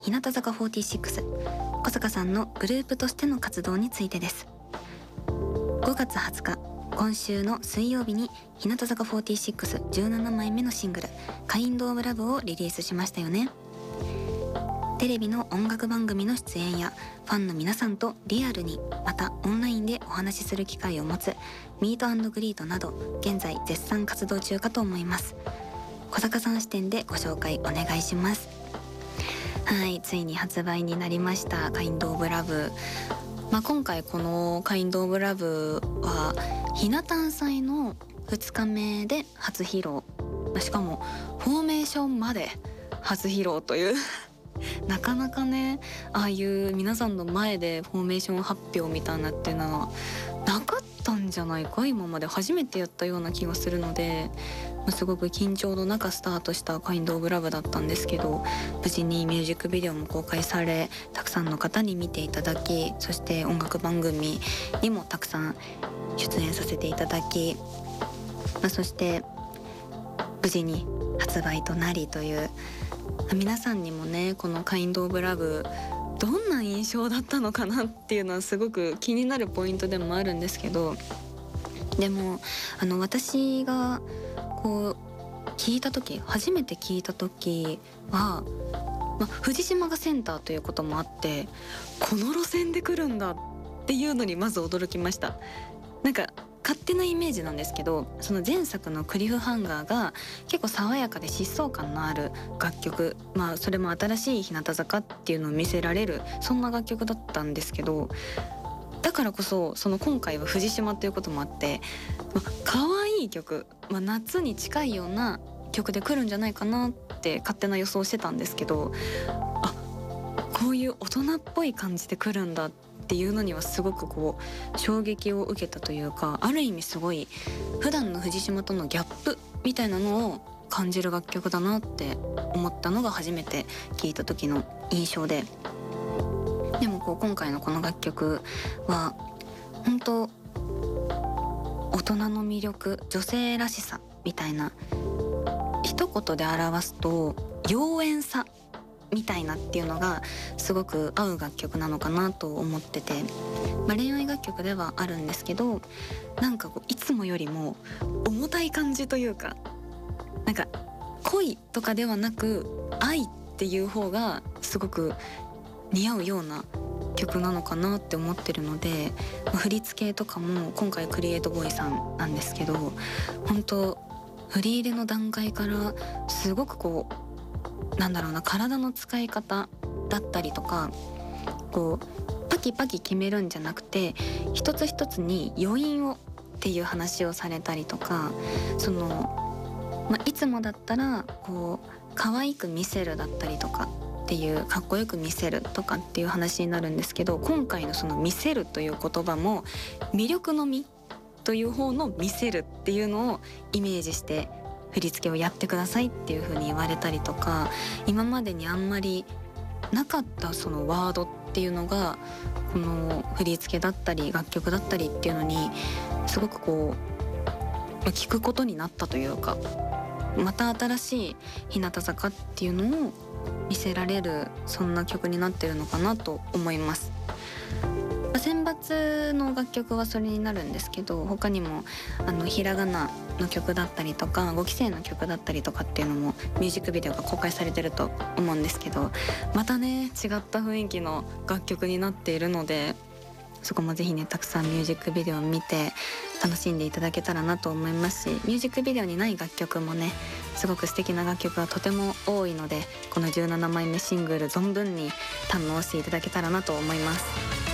日向坂46、小坂さんのグループとしての活動についてです。5月20日、今週の水曜日に日向坂4617枚目のシングル「Kind of Love」をリリースしましたよね。テレビの音楽番組の出演やファンの皆さんとリアルにまたオンラインでお話しする機会を持つミート&グリートなど現在絶賛活動中かと思います。小坂さん視点でご紹介お願いします。はい、ついに発売になりました「Kind of Love」。今回この「Kind of Love」はひな誕祭の2日目で初披露、しかもフォーメーションまで初披露というなかなかね、ああいう皆さんの前でフォーメーション発表みたいなっていうのはなかったんじゃないか、今まで初めてやったような気がするので、すごく緊張の中スタートした「Kind of Love」だったんですけど、無事にミュージックビデオも公開され、たくさんの方に見ていただき、そして音楽番組にもたくさん出演させていただき、そして無事に発売となりという、皆さんにもねこの「Kind of Love」どんな印象だったのかなっていうのはすごく気になるポイントでもあるんですけど、でも私がこう初めて聞いた時は、藤島がセンターということもあって、この路線で来るんだっていうのにまず驚きました。なんか勝手なイメージなんですけど、その前作のクリフハンガーが結構爽やかで疾走感のある楽曲、それも新しい日向坂っていうのを見せられる、そんな楽曲だったんですけど、だからこそ今回は藤島ということもあって、可愛い曲、夏に近いような曲で来るんじゃないかなって勝手な予想してたんですけど、こういう大人っぽい感じで来るんだっていうのにはすごく衝撃を受けたというか、ある意味すごい普段の藤島とのギャップみたいなのを感じる楽曲だなって思ったのが初めて聴いた時の印象で、でも今回のこの楽曲は本当大人の魅力、女性らしさみたいな、一言で表すと妖艶さみたいなっていうのがすごく合う楽曲なのかなと思ってて、恋愛楽曲ではあるんですけど、なんかいつもよりも重たい感じというか、なんか恋とかではなく愛っていう方がすごく似合うような曲なのかなって思ってるので、振り付けとかも今回クリエイトボーイさんなんですけど、本当振り入れの段階からすごく体の使い方だったりとか、パキパキ決めるんじゃなくて一つ一つに余韻をっていう話をされたりとか、いつもだったら可愛く見せるだったりとかっていう、かっこよく見せるとかっていう話になるんですけど、今回の見せるという言葉も魅力の実という方の見せるっていうのをイメージして振り付けをやってくださいっていう風に言われたりとか、今までにあんまりなかったワードっていうのがこの振り付けだったり楽曲だったりっていうのにすごく聞くことになったというか、また新しい日向坂っていうのを見せられる、そんな曲になってるのかなと思います。選抜の楽曲はそれになるんですけど、他にもひらがなの曲だったりとか5期生の曲だったりとかっていうのもミュージックビデオが公開されてると思うんですけど、またね違った雰囲気の楽曲になっているので、そこもぜひねたくさんミュージックビデオを見て楽しんでいただけたらなと思いますし、ミュージックビデオにない楽曲もねすごく素敵な楽曲がとても多いので、この17枚目シングル存分に堪能していただけたらなと思います。